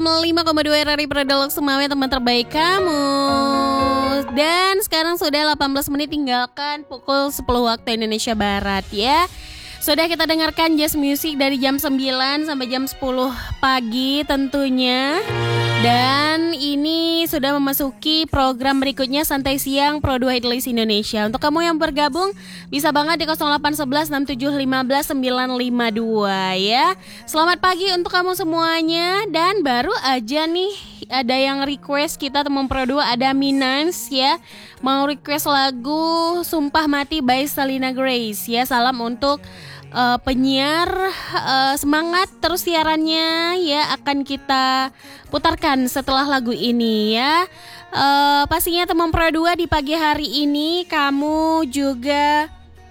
5,2 RRI Prodolog Semawe, teman terbaik kamu. Dan sekarang sudah 18 menit tinggalkan pukul 10 waktu Indonesia Barat ya. Sudah kita dengarkan jazz music dari jam 9 sampai jam 10 pagi tentunya. Dan ini sudah memasuki program berikutnya Santai Siang Pro 2 Hit List Indonesia. Untuk kamu yang bergabung bisa banget di 0811 6715 952 ya. Selamat pagi untuk kamu semuanya. Dan baru aja nih ada yang request kita teman Pro 2, ada Minans ya. Mau request lagu Sumpah Mati by Selena Grace ya. Salam untuk penyiar, semangat terus siarannya ya, akan kita putarkan setelah lagu ini ya. Pastinya teman Pro 2 di pagi hari ini kamu juga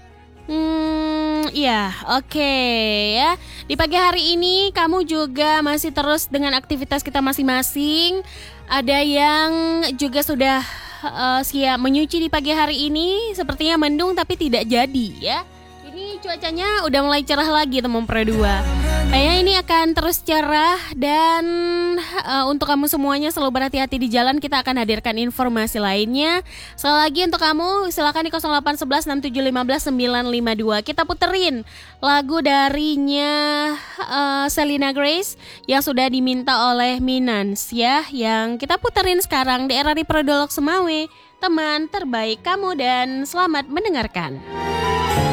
ya, oke ya. Di pagi hari ini kamu juga masih terus dengan aktivitas kita masing-masing. Ada yang juga sudah siap menyuci di pagi hari ini. Sepertinya mendung tapi tidak jadi ya. Ini cuacanya udah mulai cerah lagi teman Pro 2. Kayaknya ini akan terus cerah. Dan untuk kamu semuanya selalu berhati-hati di jalan. Kita akan hadirkan informasi lainnya. Sekali lagi untuk kamu silakan di 0811 6715 952. Kita puterin lagu darinya Selena Grace yang sudah diminta oleh Minans ya. Yang kita puterin sekarang di RRI Prodolog Semawe, teman terbaik kamu, dan selamat mendengarkan.